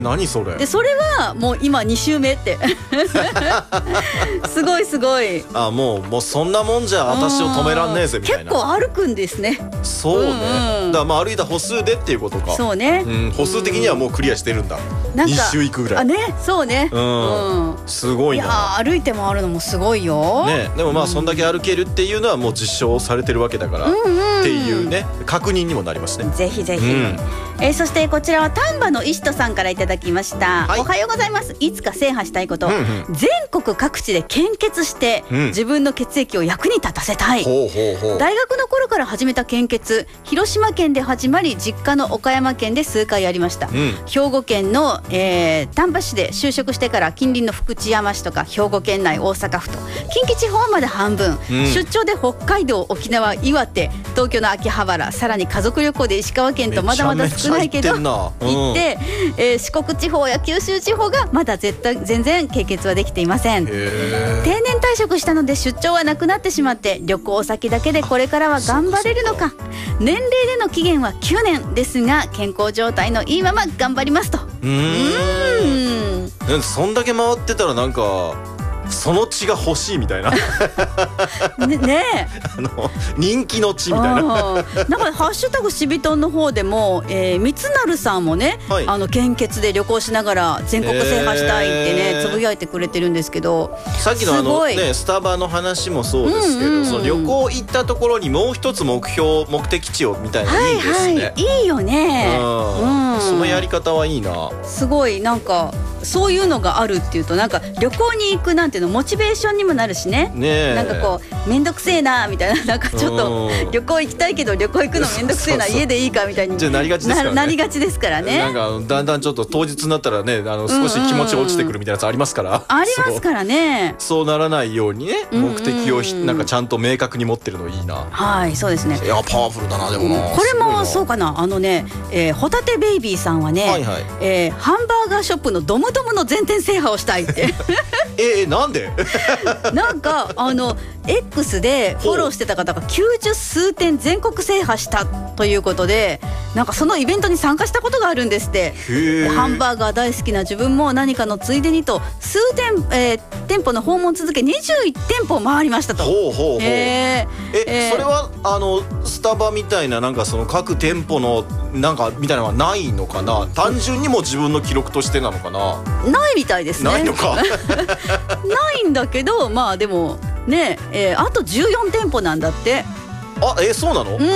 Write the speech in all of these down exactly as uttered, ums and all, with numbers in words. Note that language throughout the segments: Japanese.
何それ。 でそれはもう今に周目ってすごいすごい。 あ、もうもうそんなもんじゃ私を止めらんねえぜみたいな。 結構歩くんですね。 そうね、 うんうん、 だからまあ歩いた歩数でっていうことか。 そうね、 うん、歩数的にはもうクリアしてるんだ。 なんかに周行くぐらい。 あね、そうね、 うん、うん、すごいな。 いや歩いて回るのもすごいよ、 ね、でもまあそんだけ歩けるっていうのはもう実証されてるわけだから、うんうん、っていうね確認にもなりますね。 ぜひぜひ、うん、えー、そしてこちらは丹波の石戸さんからいただきました、はい、おはようございます。いつか制覇したいこと、うんうん、全国各地で献血して、うん、自分の血液を役に立たせたい。ほうほうほう。大学の頃から始めた献血、広島県で始まり実家の岡山県で数回ありました、うん、兵庫県の、えー、丹波市で就職してから近隣の福知山市とか兵庫県内、大阪府と近畿地方まで半分、うん、出張で北海道、沖縄、岩手、東京の秋葉原、さらに家族旅行で石川県とまだまだ少ないけど行って、えー、四国地方や九州地方がまだ絶対全然経血はできていません。定年退職したので出張はなくなってしまって、旅行先だけでこれからは頑張れるのか。年齢での期限はきゅうねんですが健康状態のいいまま頑張りますと。うーん、うん、そんだけ回ってたらなんかその血が欲しいみたいなね, ねあの人気の血みたいななんかハッシュタグしびとんの方でも、えー、三成さんもね、はい、あの献血で旅行しながら全国制覇したいってね、えー、つぶやいてくれてるんですけど、 さっきのあの、ね、スタバの話もそうですけど、うんうん、その旅行行ったところにもう一つ目標目的地をみたいな、いいですね、 はいはい、いいよね、 うんうん、そのやり方はいいな。 すごいなんかそういうのがあるっていうとなんか旅行に行くなんていうのモチベーションにもなるし ね, ねなんかこうめんどくせえなみたいな、なんかちょっと旅行行きたいけど旅行行くのめんどくせえな家でいいかみたいにじゃなりがちですからね。 なりがちですからね。 なんかだんだんちょっと当日になったらね、あの少し気持ち落ちてくるみたいなやつありますから、 ありますからね。 そうならないようにね目的をなんかちゃんと明確に持ってるのいいな。 はいそうですね。 いやパワフルだな。でもなこれもそうかな。あのね、えー、ホタテベイビーさんはね、はいはい、えー、ハンバーガーショップのドムドムの全店制覇をしたいってえー、なんでなんかあの X でフォローしてた方がきゅうじゅう数店全国制覇したということで、なんかそのイベントに参加したことがあるんですって。ハンバーガー大好きな自分も何かのついでにと数店、えー、店舗の訪問続けにじゅういち店舗回りましたと。 ほうほうほう。えー、え、それはあのスタバみたいななんかその各店舗のなんかみたいなのはないのかな。単純にも自分の記録としてなのかな。 ないみたいですね。 ないのかないんだけど、まあでもね、えー、あとじゅうよん店舗なんだって。 あ、えー、そうなの？ うん、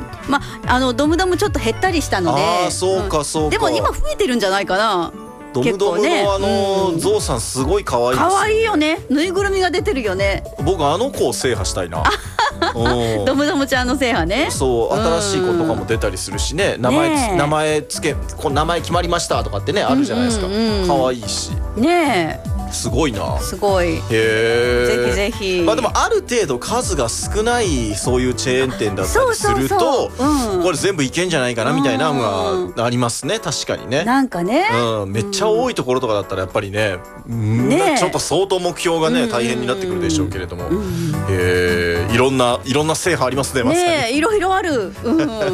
まああのドムドムちょっと減ったりしたので、 あ、そうかそうか、うん、 でも今増えてるんじゃないかな。 ドムドムのあの、うん、ゾウさんすごい可愛いです。 可愛いよね。ぬいぐるみが出てるよね。 僕あの子を制覇したいなドムドムちゃんの制覇ね。 そう新しい子とかも出たりするしね、名前、ね、名前つけこ名前決まりましたとかってねあるじゃないですか、うんうんうん、可愛いしねえ。すごいな。 すごい。へえ。 ぜひぜひ。 まあでもある程度数が少ないそういうチェーン店だったりすると、これ全部いけんじゃないかなみたいなのがありますね。確かにね。 なんかね。 うん、めっちゃ多いところとかだったらやっぱりね、ねちょっと相当目標がね大変になってくるでしょうけれども、へえ、いろんないろんな制覇ありますね。まさに。 ね、いろいろある。うん。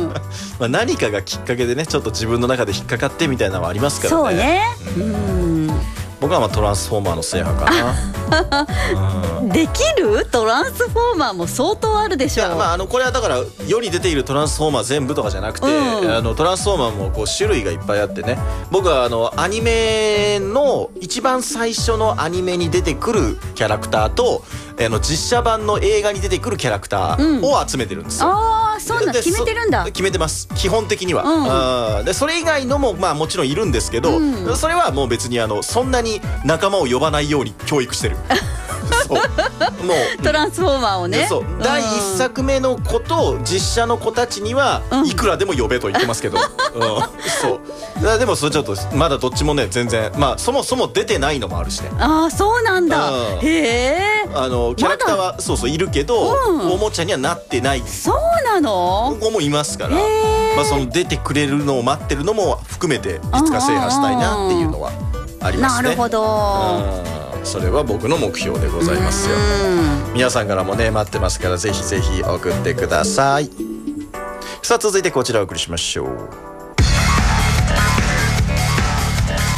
まあ何かがきっかけでねちょっと自分の中で引っかかってみたいなのはありますからね。 そうね。うん。 僕はまあトランスフォーマーの制覇かなうん、できるトランスフォーマーも相当あるでしょう。 いや、まあ、あのこれはだから世に出ているトランスフォーマー全部とかじゃなくて、うん、あのトランスフォーマーもこう種類がいっぱいあってね。僕はあのアニメの一番最初のアニメに出てくるキャラクターとあの実写版の映画に出てくるキャラクターを集めてるんですよ、うん、 ああそうなん決めてるんだ。 決めてます基本的には、うん、あでそれ以外のもまあもちろんいるんですけど、うん、それはもう別にあのそんなに仲間を呼ばないように教育してるそうもうトランスフォーマーをね。 そう、うん、だいいっさくめの子と実写の子たちにはいくらでも呼べと言ってますけど、うん、そうだでもそれちょっとまだどっちもね全然まあそもそも出てないのもあるしね。 ああそうなんだ、うん、へえ。 あのキャラクターはそうそういるけど、うん、おもちゃにはなってないそうなの子もいますから、まあ、その出てくれるのを待ってるのも含めていつか制覇したいなっていうのはありますね。 なるほど、 うん、それは僕の目標でございますよ。皆さんからもね待ってますからぜひぜひ送ってください。さあ続いてこちらをお送りしましょう。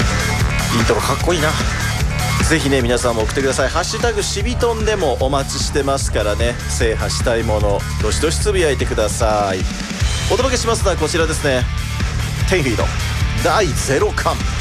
イントロかっこいいな。ぜひね皆さんも送ってください。ハッシュタグしびとんでもお待ちしてますからね、制覇したいものどしどしつぶやいてください。お届けしますのはこちらですね、テンフィードだいゼロかん。